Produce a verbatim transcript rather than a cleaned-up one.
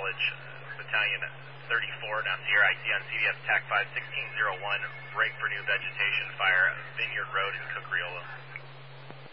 College, Battalion thirty-four, now Sierra I C on C D S TAC five sixteen oh one, break for new vegetation fire, Vineyard Road in Cookriola.